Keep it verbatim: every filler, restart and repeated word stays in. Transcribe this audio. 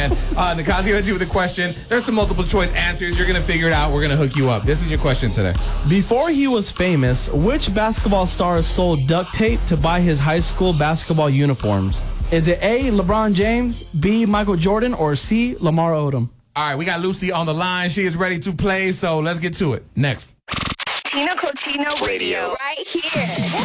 man. Uh, Nakazi hits you with a question. There's some multiple choice answers. You're going to figure it out. We're going to hook you up. This is your question today. Before he was famous, which basketball star sold duct tape to buy his high school basketball uniforms? Is it A, LeBron James, B, Michael Jordan, or C, Lamar Odom? All right, we got Lucy on the line. She is ready to play, so let's get to it. Next. Tina Cochino Radio. Right here.